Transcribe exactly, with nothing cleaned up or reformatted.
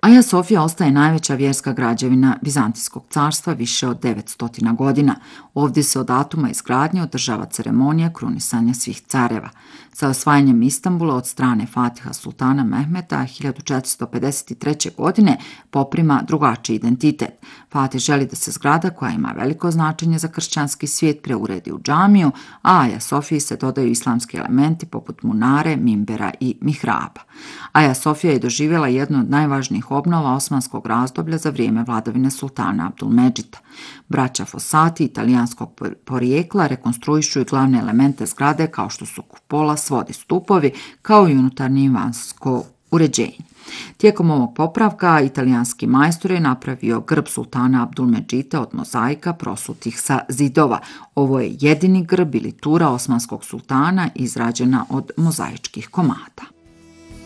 Aja Sofija ostaje najveća vjerska građevina Bizantijskog carstva više od devetsto godina. Ovdje se od datuma izgradnje održava ceremonija krunisanja svih careva. Sa osvajanjem Istanbula od strane Fatiha sultana Mehmeta hiljadu četiristo pedeset treće. godine poprima drugačiji identitet. Fatih želi da se zgrada, koja ima veliko značenje za kršćanski svijet, preuredi u džamiju, a Aja Sofiji se dodaju islamski elementi poput munare, mimbera i mihraba. Aja Sofija je doživjela jednu od najvažnijih obnova osmanskog razdoblja za vrijeme vladavine sultana Abdulmedžida. Braća Fossati, italijanskog porijekla, rekonstruišu i glavne elemente zgrade kao što su kupola, svodi, stupovi, kao i unutarnje i vanjsko uređenje. Tijekom ovog popravka italijanski majstor je napravio grb sultana Abdulmedžida od mozaika prosutih sa zidova. Ovo je jedini grb ili tura osmanskog sultana izrađena od mozaičkih komada.